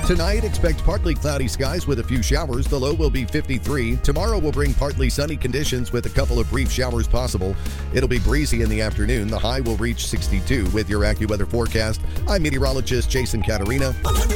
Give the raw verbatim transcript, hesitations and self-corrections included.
Tonight, expect partly cloudy skies with a few showers. The low will be fifty-three. Tomorrow will bring partly sunny conditions with a couple of brief showers possible. It'll be breezy in the afternoon. The high will reach sixty-two. With your AccuWeather forecast, I'm meteorologist Jason Caterina.